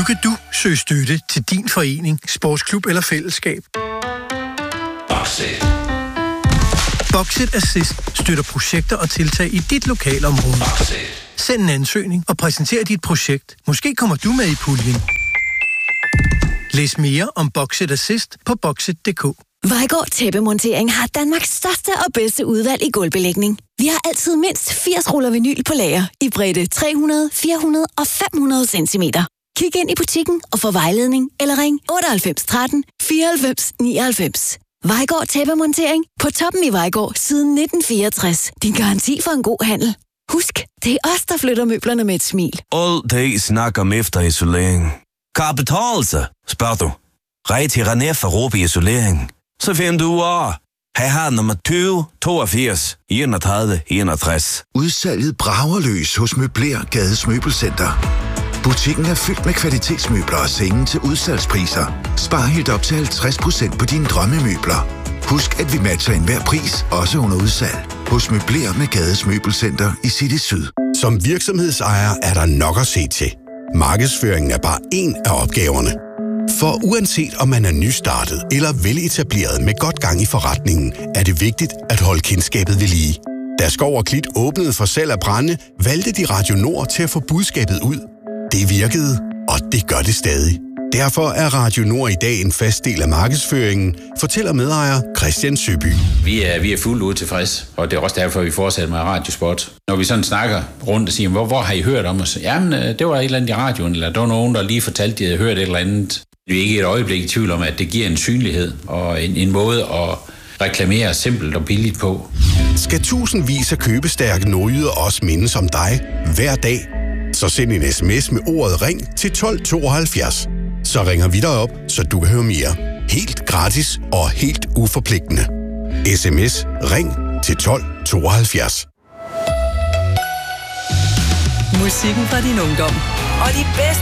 Nu kan du søge støtte til din forening, sportsklub eller fællesskab. Boxit Assist støtter projekter og tiltag i dit lokalområde. Send en ansøgning og præsenter dit projekt. Måske kommer du med i puljen. Læs mere om Boxit Assist på boxit.dk. Vejgaard Tæppemontering har Danmarks største og bedste udvalg i gulvbelægning. Vi har altid mindst 80 ruller vinyl på lager i bredde 300, 400 og 500 cm. Kig ind i butikken og få vejledning eller ring 98 13 94 99. Vejgaard Tæppemontering på toppen i Vejgaard siden 1964. Din garanti for en god handel. Husk, det er os, der flytter møblerne med et smil. All det snak om efterisolering. Kan det betale sig, spørger du? Rej til René for Råbe Isolering. Så finder du af. Her har nummer 20 82 31 61. Udsalget brager løs hos Møbler Gades Møbelcenter. Butikken er fyldt med kvalitetsmøbler og senge til udsalgspriser. Spar helt op til 50% på dine drømmemøbler. Husk, at vi matcher enhver pris, også under udsalg. Hos Møbler med Gades Møbelcenter i City Syd. Som virksomhedsejer er der nok at se til. Markedsføringen er bare en af opgaverne. For uanset om man er nystartet eller veletableret med godt gang i forretningen, er det vigtigt at holde kendskabet ved lige. Da Skov og Klit åbnede for salg af brænde, valgte de Radio Nord til at få budskabet ud. Det virkede, og det gør det stadig. Derfor er Radio Nord i dag en fast del af markedsføringen, fortæller medejer Christian Søby. Vi er fuldt ud tilfreds, og det er også derfor, vi fortsætter med radiospot. Når vi sådan snakker rundt og siger, hvor har I hørt om os? Jamen, det var et eller andet i radioen, eller der var nogen, der lige fortalte, de havde hørt et eller andet. Vi er ikke et øjeblik i tvivl om, at det giver en synlighed og en måde at reklamere simpelt og billigt på. Skal tusindvis af købestærke nordjyder også mindes om dig hver dag? Så send en sms med ordet ring til 1272. Så ringer vi dig op, så du kan høre mere. Helt gratis og helt uforpligtende. SMS ring til 1272. Musikken fra din ungdom og de bedste